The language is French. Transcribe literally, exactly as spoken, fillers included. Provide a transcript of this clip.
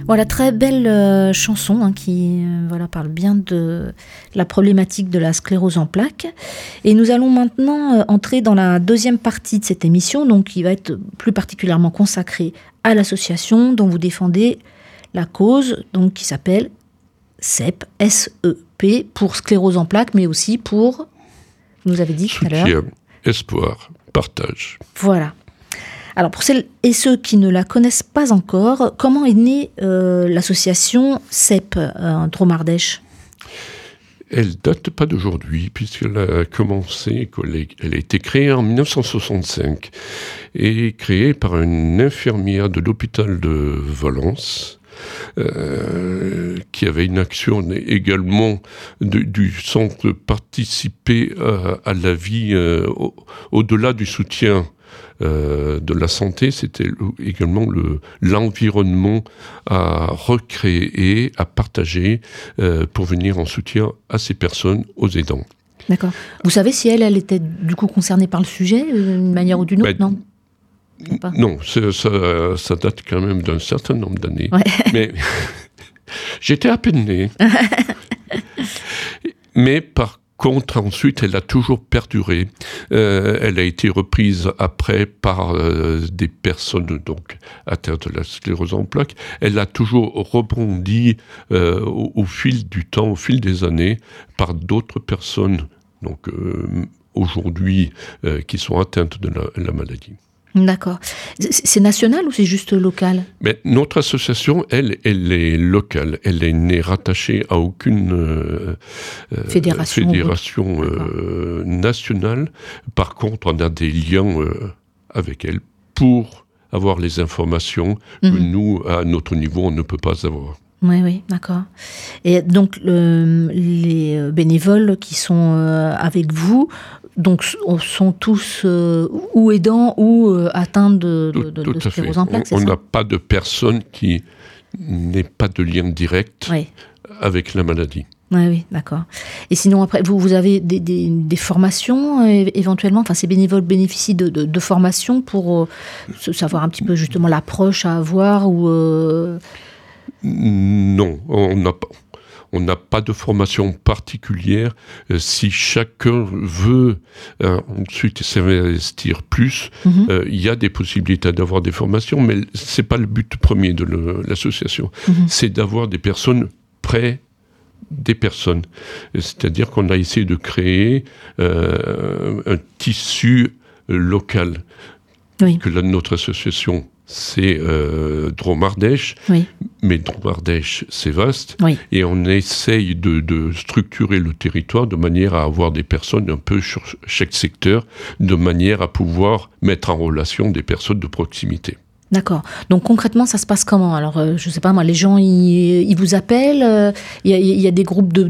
Voilà, très belle euh, chanson hein, qui euh, voilà, parle bien de la problématique de la sclérose en plaques. Et nous allons maintenant euh, entrer dans la deuxième partie de cette émission, donc qui va être plus particulièrement consacrée à l'association dont vous défendez la cause, donc qui s'appelle S E P, S E P, pour sclérose en plaques, mais aussi pour, vous nous avez dit tout à l'heure. Soutien, espoir, partage. Voilà. Alors, pour celles et ceux qui ne la connaissent pas encore, comment est née euh, l'association S E P euh, Drôme-Ardèche ? Elle date pas d'aujourd'hui, puisqu'elle a commencé, elle a été créée en dix-neuf cent soixante-cinq, et créée par une infirmière de l'hôpital de Valence, Euh, qui avait une action également de, du centre participer à, à la vie euh, au, au-delà du soutien euh, de la santé, c'était également le, l'environnement à recréer, à partager euh, pour venir en soutien à ces personnes, aux aidants. D'accord. Vous savez si elle, elle était du coup concernée par le sujet, d'une manière ou d'une autre, ben, non ? Pas. Non, ça, ça date quand même d'un certain nombre d'années. Ouais. Mais j'étais à peine né. Mais par contre, ensuite, elle a toujours perduré. Euh, elle a été reprise après par euh, des personnes donc atteintes de la sclérose en plaques. Elle a toujours rebondi euh, au, au fil du temps, au fil des années, par d'autres personnes donc, euh, aujourd'hui euh, qui sont atteintes de la, la maladie. D'accord. C'est national ou c'est juste local ? Mais notre association, elle, elle est locale. Elle est née rattachée à aucune euh, fédération, fédération euh, nationale. Par contre, on a des liens euh, avec elle pour avoir les informations mmh. que nous, à notre niveau, on ne peut pas avoir. Oui, oui, d'accord. Et donc, le, les bénévoles qui sont euh, avec vous, donc, sont tous euh, ou aidants ou euh, atteints de, de, de, de sclérose en plaques, c'est on, ça ? On n'a pas de personne qui n'ait pas de lien direct oui. avec la maladie. Oui, oui, d'accord. Et sinon, après, vous, vous avez des, des, des formations euh, éventuellement, enfin, ces bénévoles bénéficient de, de, de formations pour euh, savoir un petit peu justement l'approche à avoir ou... Euh... Non, on n'a pas... On n'a pas de formation particulière. Euh, si chacun veut euh, ensuite s'investir plus, il mm-hmm. euh, y a des possibilités d'avoir des formations, mais c'est pas le but premier de le, l'association. Mm-hmm. C'est d'avoir des personnes près des personnes. C'est-à-dire qu'on a essayé de créer euh, un tissu local. Oui. Que la, notre association, c'est euh, Drôme-Ardèche, oui. mais Drôme-Ardèche, c'est vaste, oui. et on essaye de, de structurer le territoire de manière à avoir des personnes un peu sur chaque secteur, de manière à pouvoir mettre en relation des personnes de proximité. D'accord. Donc concrètement, ça se passe comment ? Alors, euh, je ne sais pas moi, les gens, ils, ils vous appellent, il euh, y, y a des groupes de